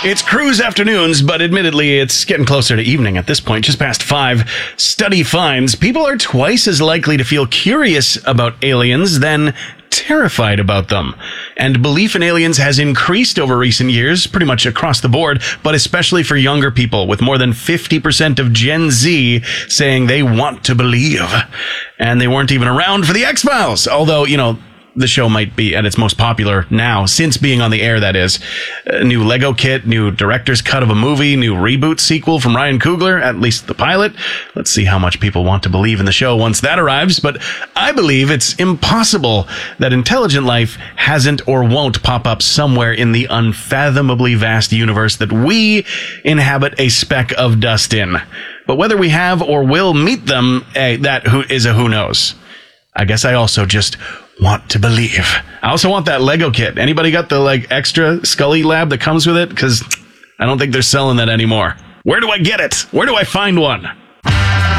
It's cruise afternoons, but admittedly, it's getting closer to evening at this point, just past 5. Study finds people are twice as likely to feel curious about aliens than terrified about them. And belief in aliens has increased over recent years, pretty much across the board, but especially for younger people, with more than 50% of Gen Z saying they want to believe. And they weren't even around for the X-Files, although, the show might be at its most popular now, since being on the air, that is. A new Lego kit, new director's cut of a movie, new reboot sequel from Ryan Coogler, at least the pilot. Let's see how much people want to believe in the show once that arrives, but I believe it's impossible that intelligent life hasn't or won't pop up somewhere in the unfathomably vast universe that we inhabit a speck of dust in. But whether we have or will meet them, who knows. I guess I also just want to believe. I also want that Lego kit. Anybody got the extra Scully lab that comes with it? Because I don't think they're selling that anymore. Where do I get it? Where do I find one?